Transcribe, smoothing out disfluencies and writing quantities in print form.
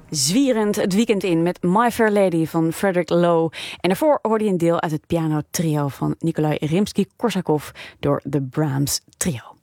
Zwierend het weekend in met My Fair Lady van Frederick Lowe. En daarvoor hoorde je een deel uit het pianotrio van Nikolai Rimsky-Korsakov door de Brahms Trio.